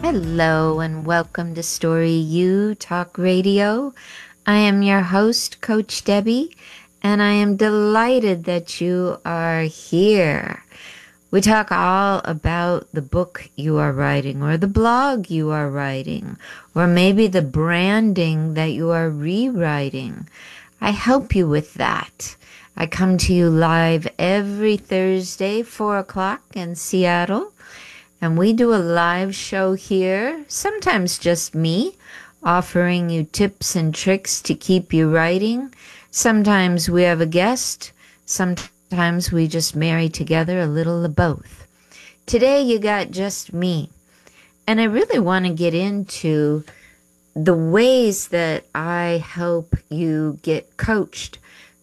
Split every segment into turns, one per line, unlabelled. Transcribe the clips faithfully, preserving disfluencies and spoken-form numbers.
Hello and welcome to Story U Talk Radio. I am your host, Coach Debbie, and I am delighted that you are here. We talk all about the book you are writing, or the blog you are writing, or maybe the branding that you are rewriting. I help you with that. I come to you live every Thursday, four o'clock in Seattle. And we do a live show here, sometimes just me, offering you tips and tricks to keep you writing. Sometimes we have a guest. Sometimes we just marry together a little of both. Today you got just me. And I really want to get into the ways that I help you get coached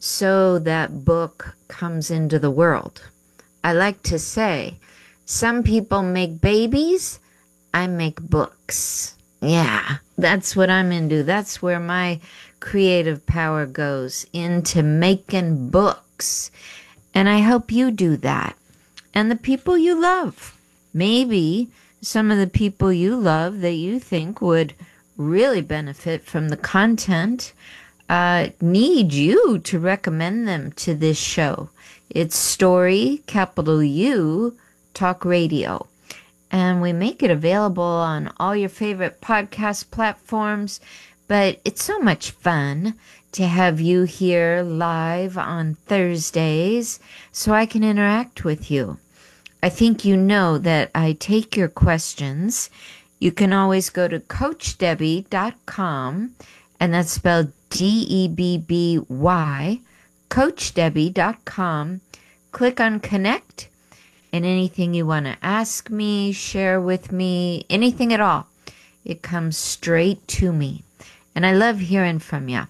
so that book comes into the world. I like to say, some people make babies, I make books. Yeah, that's what I'm into. That's where my creative power goes, into making books. And I help you do that. And the people you love. Maybe some of the people you love that you think would really benefit from the content uh, need you to recommend them to this show. It's Story, capital U, Talk Radio. And we make it available on all your favorite podcast platforms. But it's so much fun to have you here live on Thursdays so I can interact with you. I think you know that I take your questions. You can always go to coach debby dot com, and that's spelled D E B B Y, coach debby dot com. Click on Connect. And anything you want to ask me, share with me, anything at all, it comes straight to me. And I love hearing from you.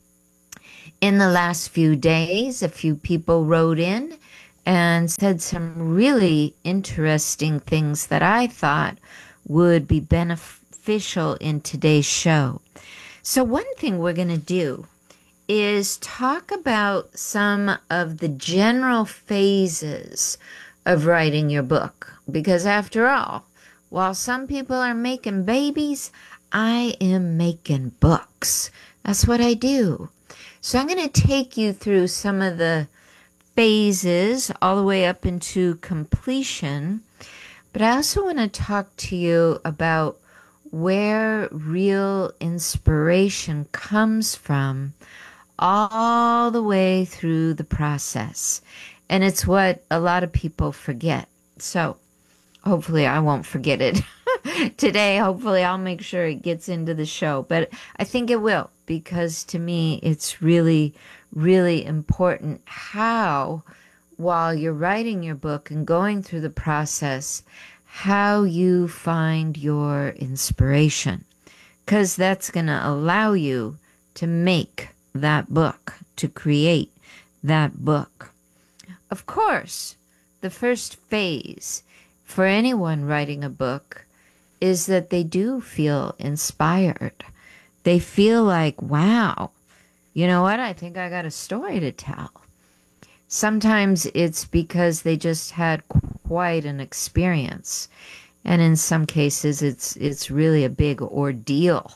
In the last few days, a few people wrote in and said some really interesting things that I thought would be beneficial in today's show. So one thing we're going to do is talk about some of the general phases of writing your book. Because after all, while some people are making babies, I am making books. That's what I do. So I'm going to take you through some of the phases all the way up into completion. But I also want to talk to you about where real inspiration comes from all the way through the process. And it's what a lot of people forget. So hopefully I won't forget it today. Hopefully I'll make sure it gets into the show. But I think it will, because to me it's really, really important how, while you're writing your book and going through the process, how you find your inspiration. Because that's going to allow you to make that book, to create that book. Of course, the first phase for anyone writing a book is that they do feel inspired. They feel like, wow, you know what? I think I got a story to tell. Sometimes it's because they just had quite an experience. And in some cases, it's it's really a big ordeal.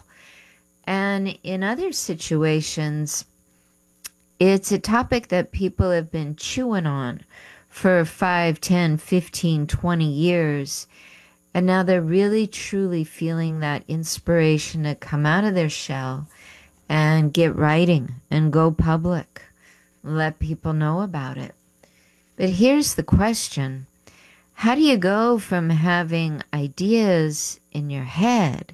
And in other situations, it's a topic that people have been chewing on for five, ten, fifteen, twenty years. And now they're really, truly feeling that inspiration to come out of their shell and get writing and go public. Let people know about it. But here's the question. How do you go from having ideas in your head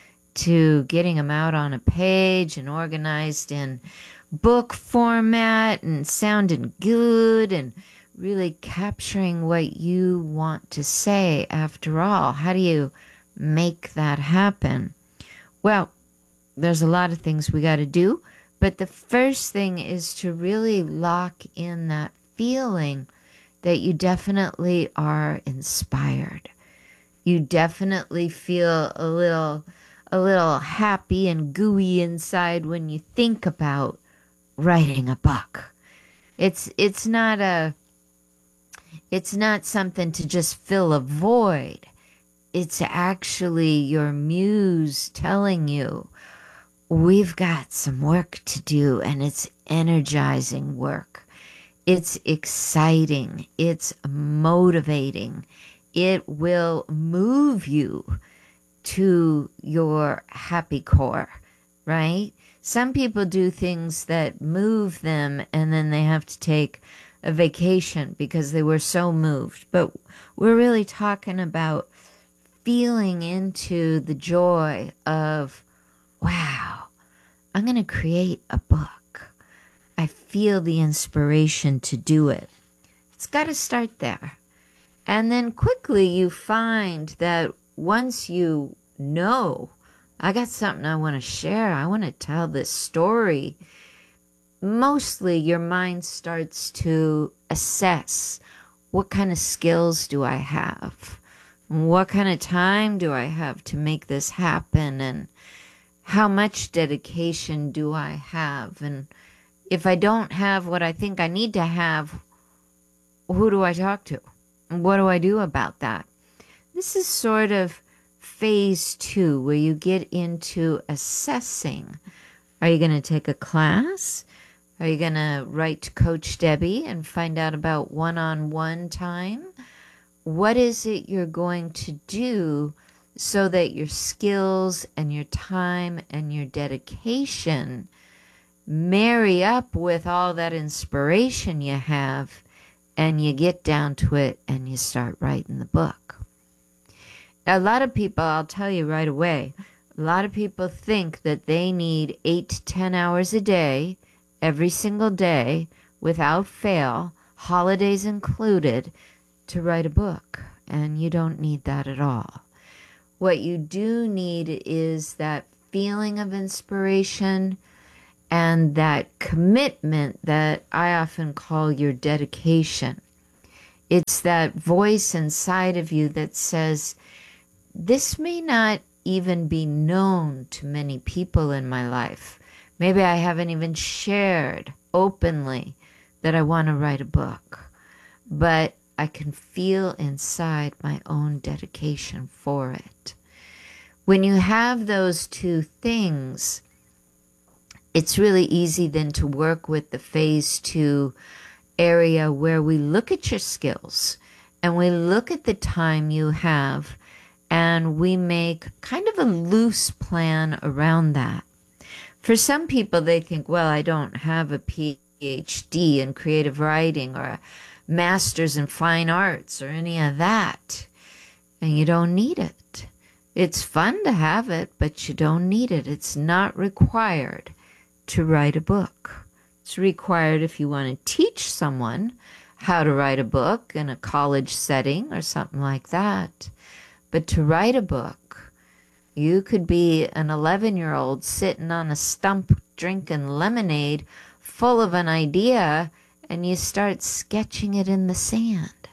to getting them out on a page and organized in book format and sounding good and really capturing what you want to say after all? How do you make that happen? Well, there's a lot of things we got to do, but the first thing is to really lock in that feeling that you definitely are inspired. You definitely feel a little a little happy and gooey inside when you think about writing a book. It's it's not a it's not something to just fill a void. it's actually your muse telling you, we've got some work to do, and it's energizing work. It's exciting. It's motivating. It will move you to your happy core, right? Some people do things that move them and then they have to take a vacation because they were so moved. But we're really talking about feeling into the joy of, wow, I'm going to create a book. I feel the inspiration to do it. It's got to start there. And then quickly you find that once you know, I got something I want to share, I want to tell this story, mostly your mind starts to assess, what kind of skills do I have? What kind of time do I have to make this happen? And how much dedication do I have? And if I don't have what I think I need to have, who do I talk to? And what do I do about that? This is sort of phase two, where you get into assessing. Are you going to take a class? Are you going to write to Coach Debbie and find out about one-on-one time? What is it you're going to do so that your skills and your time and your dedication marry up with all that inspiration you have, and you get down to it and you start writing the book? A lot of people, I'll tell you right away, a lot of people think that they need eight to ten hours a day, every single day, without fail, holidays included, to write a book. And you don't need that at all. What you do need is that feeling of inspiration and that commitment that I often call your dedication. It's that voice inside of you that says, this may not even be known to many people in my life. Maybe I haven't even shared openly that I want to write a book, but I can feel inside my own dedication for it. When you have those two things, it's really easy then to work with the phase two area, where we look at your skills and we look at the time you have, and we make kind of a loose plan around that. For some people, they think, well, I don't have a P H D in creative writing or a master's in fine arts or any of that. And you don't need it. It's fun to have it, but you don't need it. It's not required to write a book. It's required if you want to teach someone how to write a book in a college setting or something like that. But to write a book, you could be an eleven-year-old sitting on a stump drinking lemonade full of an idea, and you start sketching it in the sand.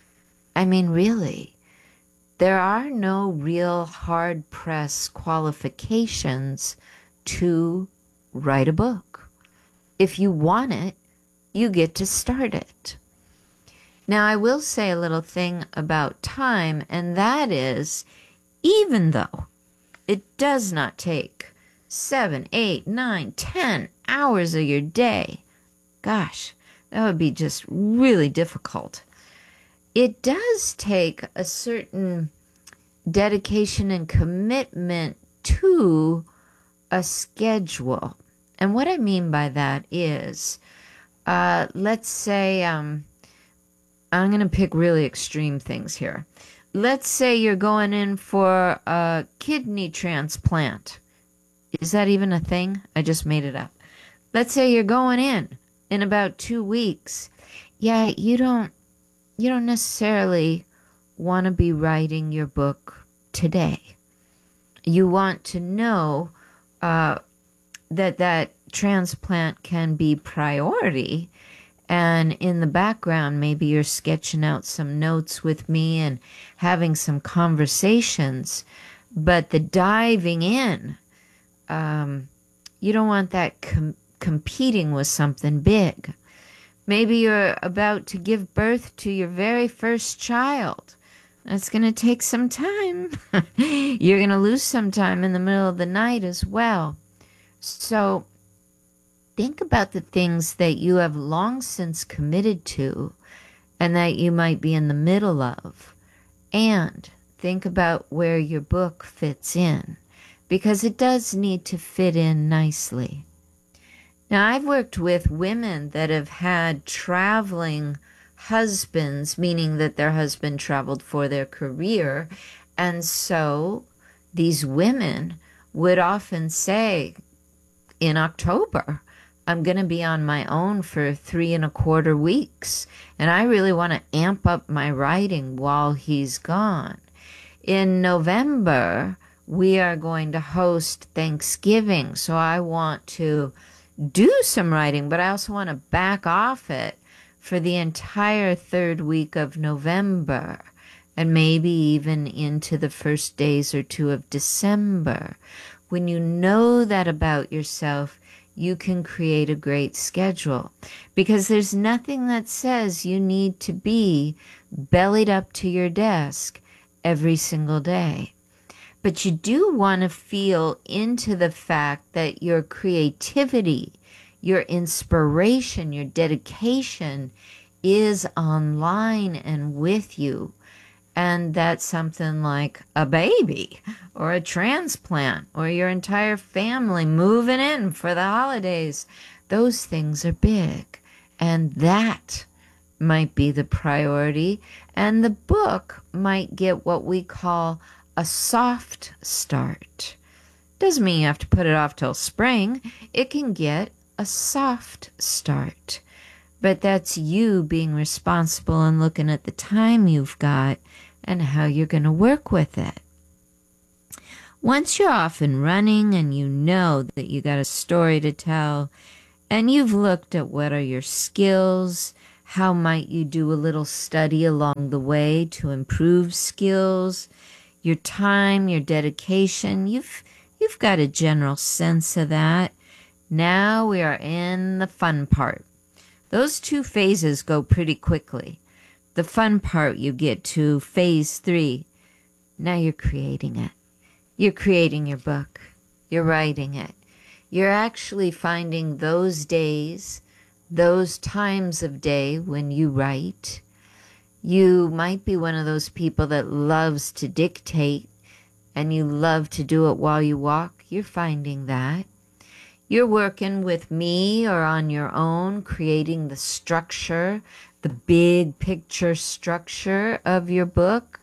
I mean, really, there are no real hard-press qualifications to write a book. If you want it, you get to start it. Now, I will say a little thing about time, and that is, even though it does not take seven, eight, nine, ten hours of your day, gosh, that would be just really difficult. It does take a certain dedication and commitment to a schedule. And what I mean by that is, uh, let's say, um, I'm going to pick really extreme things here. Let's say you're going in for a kidney transplant. Is that even a thing? I just made it up. Let's say you're going in in about two weeks. Yeah, you don't, you don't necessarily want to be writing your book today. You want to know uh, that that transplant can be priority. And in the background, maybe you're sketching out some notes with me and having some conversations. But the diving in, um, you don't want that com- competing with something big. Maybe you're about to give birth to your very first child. That's going to take some time. You're going to lose some time in the middle of the night as well. So think about the things that you have long since committed to and that you might be in the middle of. And think about where your book fits in, because it does need to fit in nicely. Now, I've worked with women that have had traveling husbands, meaning that their husband traveled for their career. And so these women would often say, in October, I'm going to be on my own for three and a quarter weeks, and I really want to amp up my writing while he's gone. In November, we are going to host Thanksgiving, so I want to do some writing, but I also want to back off it for the entire third week of November, and maybe even into the first days or two of December. When you know that about yourself, you can create a great schedule, because there's nothing that says you need to be bellied up to your desk every single day. But you do want to feel into the fact that your creativity, your inspiration, your dedication is online and with you. And that's something like a baby or a transplant or your entire family moving in for the holidays. Those things are big. And that might be the priority. And the book might get what we call a soft start. Doesn't mean you have to put it off till spring. It can get a soft start. But that's you being responsible and looking at the time you've got and how you're going to work with it. Once you're off and running and you know that you got a story to tell, and you've looked at what are your skills, how might you do a little study along the way to improve skills, your time, your dedication, you've you've got a general sense of that. Now we are in the fun part. Those two phases go pretty quickly. The fun part, you get to phase three. Now you're creating it. You're creating your book. You're writing it. You're actually finding those days, those times of day when you write. You might be one of those people that loves to dictate and you love to do it while you walk. You're finding that. You're working with me or on your own, creating the structure, the big picture structure of your book.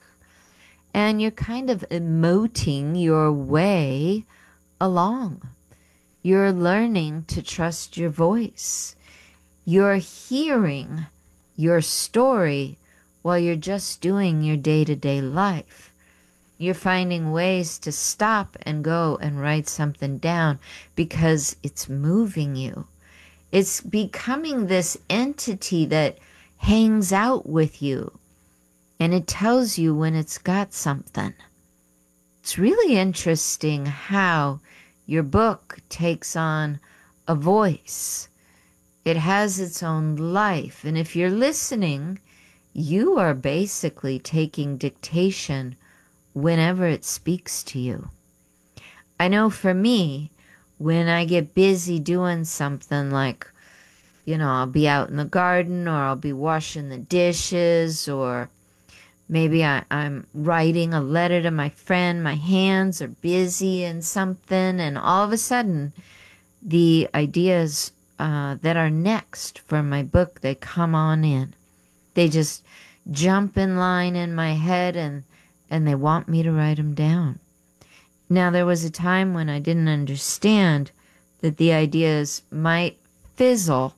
And you're kind of emoting your way along. You're learning to trust your voice. You're hearing your story while you're just doing your day-to-day life. You're finding ways to stop and go and write something down because it's moving you. It's becoming this entity that hangs out with you, and it tells you when it's got something. It's really interesting how your book takes on a voice. It has its own life, and if you're listening, you are basically taking dictation whenever it speaks to you. I know for me, when I get busy doing something like, you know, I'll be out in the garden or I'll be washing the dishes or maybe I, I'm writing a letter to my friend, my hands are busy in something, and all of a sudden the ideas uh, that are next for my book, they come on in. They just jump in line in my head and and they want me to write them down. Now, there was a time when I didn't understand that the ideas might fizzle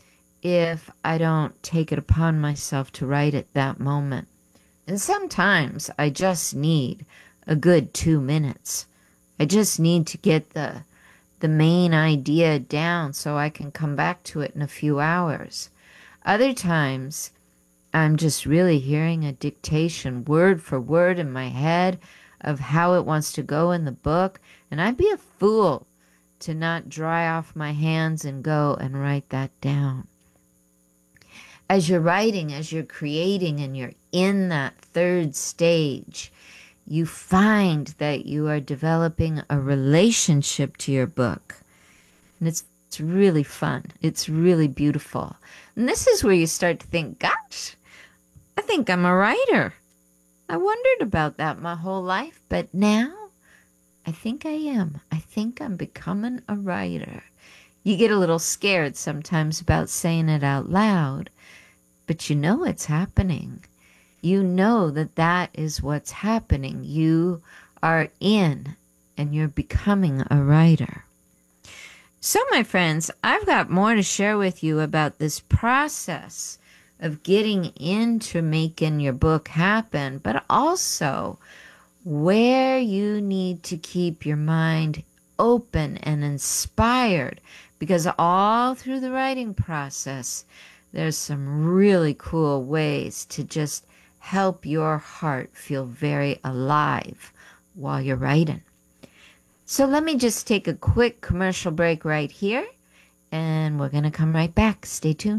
if I don't take it upon myself to write at that moment. And sometimes I just need a good two minutes. I just need to get the, the main idea down so I can come back to it in a few hours. Other times, I'm just really hearing a dictation, word for word in my head of how it wants to go in the book. And I'd be a fool to not dry off my hands and go and write that down. As you're writing, as you're creating, and you're in that third stage, you find that you are developing a relationship to your book. And it's, it's really fun. It's really beautiful. And this is where you start to think, gosh, I think I'm a writer. I wondered about that my whole life, but now I think I am. I think I'm becoming a writer. You get a little scared sometimes about saying it out loud, but you know it's happening. You know that that is what's happening. You are in and you're becoming a writer. So, my friends, I've got more to share with you about this process of getting into making your book happen, but also where you need to keep your mind open and inspired, because all through the writing process, there's some really cool ways to just help your heart feel very alive while you're writing. So let me just take a quick commercial break right here, and we're going to come right back. Stay tuned.